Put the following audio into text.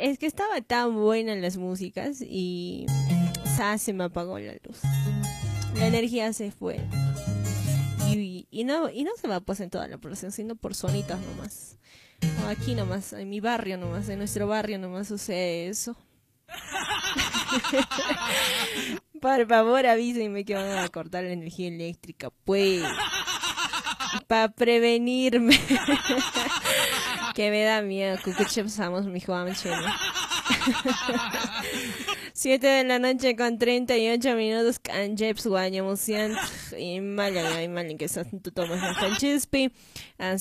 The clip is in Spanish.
Es que estaba tan buena las músicas y se me apagó la luz. La energía se fue. Y no se va pues en toda la población, sino por zonitas nomás. O aquí nomás, en mi barrio nomás, en nuestro barrio nomás sucede eso. Por favor avísenme que van a cortar la energía eléctrica, pues. Para prevenirme. Que me da miedo. Cucuchepsamos, mi Juan Chelo. 7 de la noche con 38 minutos. Canjeps, guañamusian. Y malan que estás tu tomas en Canchispi.